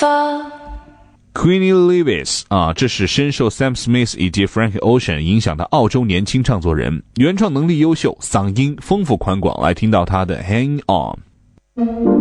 Queenie Lewis 这是深受 Sam Smith 以及 Frank Ocean 影响的澳洲年轻创作人，原创能力优秀，嗓音丰富宽广，来听到他的 Hang On。